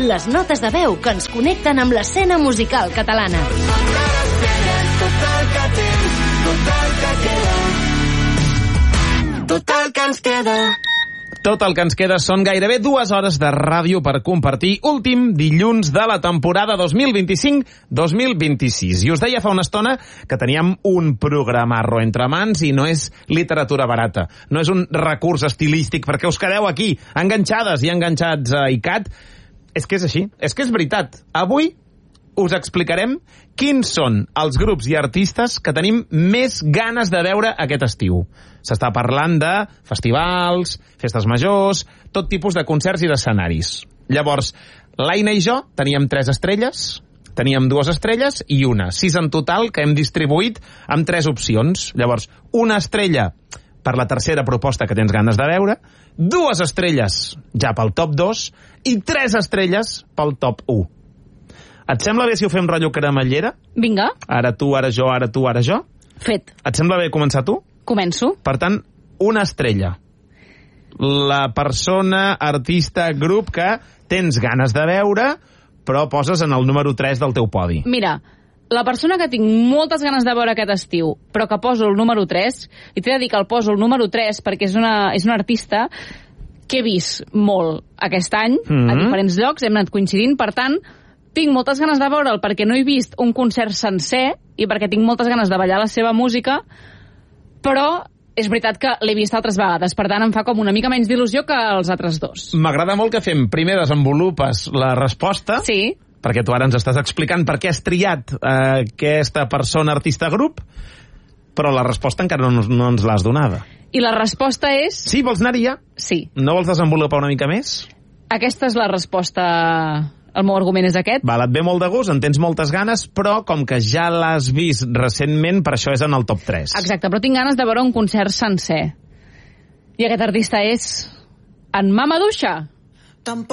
les notes de veu que ens connecten amb l'escena musical catalana. Tot el que ens queda són gairebé 2 hores de ràdio per compartir, últim dilluns de la temporada 2025-2026. I us deia fa una estona que teníem un programarro entre mans i no és literatura barata, no és un recurs estilístic perquè us quedeu aquí, enganxades i enganxats a ICAT. És que és així, és que és veritat. Avui us explicarem quins són els grups i artistes que tenim més ganes de veure aquest estiu. S'està parlant de festivals, festes majors, tot tipus de concerts i d'escenaris. Llavors, l'Aina i jo teníem 3 estrelles, teníem 2 estrelles i 1. 6 en total que hem distribuït amb 3 opcions. Llavors, 1 estrella per la tercera proposta que tens ganes de veure, 2 estrelles ja pel top 2 i 3 estrelles pel top 1. Et sembla bé si ho fem rotllo cremallera? Vinga. Ara tu, ara jo, ara tu, ara jo? Fet. Et sembla bé començar tu? Començo. Per tant, 1 estrella. La persona, artista, grup que tens ganes de veure, però poses en el número 3 del teu podi. Mira, la persona que tinc moltes ganes de veure aquest estiu, però que poso el número 3, i t'he de dir que el poso el número 3 perquè és una artista que he vist molt aquest any, a diferents llocs, hem anat coincidint, per tant, tinc moltes ganes de veure'l perquè no he vist un concert sencer i perquè tinc moltes ganes de ballar la seva música, però és veritat que l'he vist altres vegades, per tant em fa com una mica menys d'il·lusió que els altres 2. M'agrada molt que fem. Primer desenvolupes la resposta, sí, perquè tu ara ens estàs explicant per què has triat aquesta persona, artista, grup, però la resposta encara no ens l'has donada. I la resposta és... Sí, vols anar-hi ja? Sí. No vols desenvolupar una mica més? Aquesta és la resposta... El meu argument és aquest. Val, et ve molt de gust, en tens moltes ganes, però com que ja l'has vist recentment, per això és en el top 3. Exacte, però tinc ganes de veure un concert sencer. I aquest artista és... en Mama Duixa.